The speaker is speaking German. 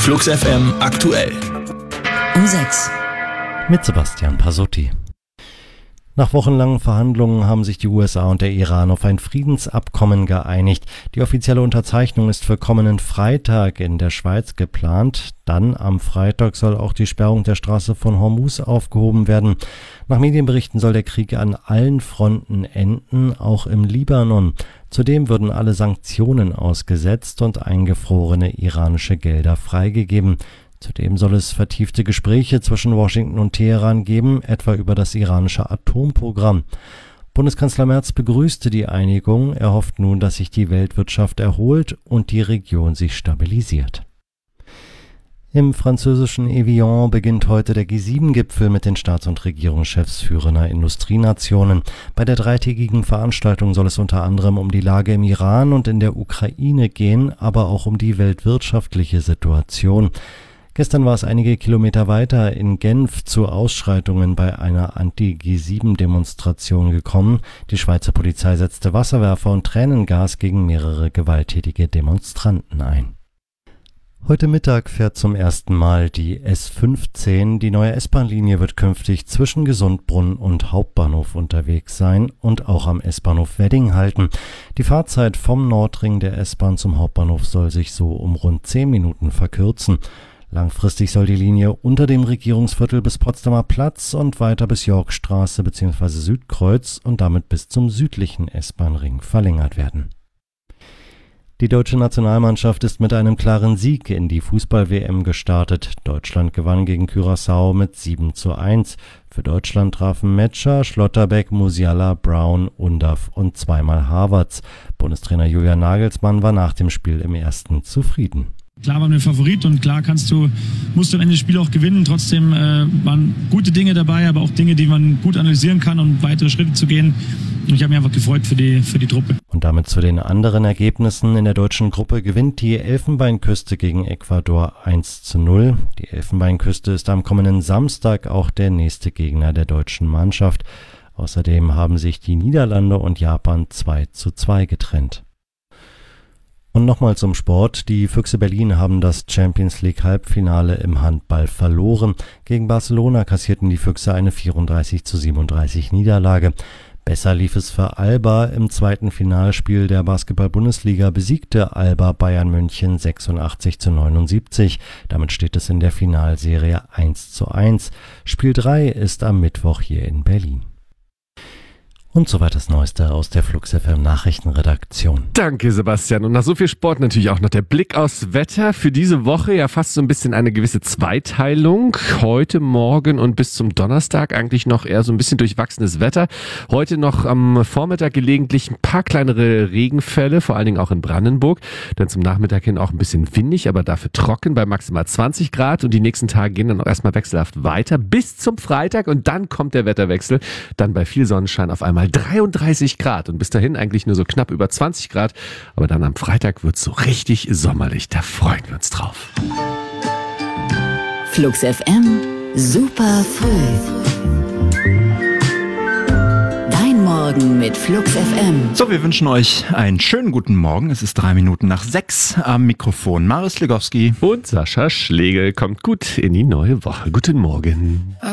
Flux FM aktuell. Um 6. Mit Sebastian Pasotti. Nach wochenlangen Verhandlungen haben sich die USA und der Iran auf ein Friedensabkommen geeinigt. Die offizielle Unterzeichnung ist für kommenden Freitag in der Schweiz geplant. Dann am Freitag soll auch die Sperrung der Straße von Hormuz aufgehoben werden. Nach Medienberichten soll der Krieg an allen Fronten enden, auch im Libanon. Zudem würden alle Sanktionen ausgesetzt und eingefrorene iranische Gelder freigegeben. Zudem soll es vertiefte Gespräche zwischen Washington und Teheran geben, etwa über das iranische Atomprogramm. Bundeskanzler Merz begrüßte die Einigung. Er hofft nun, dass sich die Weltwirtschaft erholt und die Region sich stabilisiert. Im französischen Evian beginnt heute der G7-Gipfel mit den Staats- und Regierungschefs führender Industrienationen. Bei der dreitägigen Veranstaltung soll es unter anderem um die Lage im Iran und in der Ukraine gehen, aber auch um die weltwirtschaftliche Situation. Gestern war es einige Kilometer weiter in Genf zu Ausschreitungen bei einer Anti-G7-Demonstration gekommen. Die Schweizer Polizei setzte Wasserwerfer und Tränengas gegen mehrere gewalttätige Demonstranten ein. Heute Mittag fährt zum ersten Mal die S15. Die neue S-Bahn-Linie wird künftig zwischen Gesundbrunn und Hauptbahnhof unterwegs sein und auch am S-Bahnhof Wedding halten. Die Fahrzeit vom Nordring der S-Bahn zum Hauptbahnhof soll sich so um rund 10 Minuten verkürzen. Langfristig soll die Linie unter dem Regierungsviertel bis Potsdamer Platz und weiter bis Yorkstraße bzw. Südkreuz und damit bis zum südlichen S-Bahn-Ring verlängert werden. Die deutsche Nationalmannschaft ist mit einem klaren Sieg in die Fußball-WM gestartet. Deutschland gewann gegen Curaçao mit 7:1. Für Deutschland trafen Metscher, Schlotterbeck, Musiala, Brown, Undav und zweimal Havertz. Bundestrainer Julian Nagelsmann war nach dem Spiel im ersten zufrieden. Klar waren wir Favorit und klar musst du am Ende das Spiel auch gewinnen. Trotzdem waren gute Dinge dabei, aber auch Dinge, die man gut analysieren kann, um weitere Schritte zu gehen. Und ich habe mich einfach gefreut für die Truppe. Und damit zu den anderen Ergebnissen. In der deutschen Gruppe gewinnt die Elfenbeinküste gegen Ecuador 1:0. Die Elfenbeinküste ist am kommenden Samstag auch der nächste Gegner der deutschen Mannschaft. Außerdem haben sich die Niederlande und Japan 2:2 getrennt. Und nochmal zum Sport. Die Füchse Berlin haben das Champions League Halbfinale im Handball verloren. Gegen Barcelona kassierten die Füchse eine 34:37 Niederlage. Besser lief es für Alba. Im zweiten Finalspiel der Basketball-Bundesliga besiegte Alba Bayern München 86:79. Damit steht es in der Finalserie 1:1. Spiel 3 ist am Mittwoch hier in Berlin. Und soweit das Neueste aus der Flux FM Nachrichtenredaktion. Danke, Sebastian. Und nach so viel Sport natürlich auch noch der Blick aufs Wetter. Für diese Woche ja fast so ein bisschen eine gewisse Zweiteilung. Heute, morgen und bis zum Donnerstag eigentlich noch eher so ein bisschen durchwachsenes Wetter. Heute noch am Vormittag gelegentlich ein paar kleinere Regenfälle, vor allen Dingen auch in Brandenburg. Dann zum Nachmittag hin auch ein bisschen windig, aber dafür trocken bei maximal 20 Grad. Und die nächsten Tage gehen dann auch erstmal wechselhaft weiter bis zum Freitag. Und dann kommt der Wetterwechsel. Dann bei viel Sonnenschein auf einmal 33 Grad und bis dahin eigentlich nur so knapp über 20 Grad. Aber dann am Freitag wird es so richtig sommerlich. Da freuen wir uns drauf. Flux FM, super früh. Dein Morgen mit Flux FM. So, wir wünschen euch einen schönen guten Morgen. Es ist 3 Minuten nach 6 am Mikrofon. Marius Legowski und Sascha Schlegel kommt gut in die neue Woche. Guten Morgen.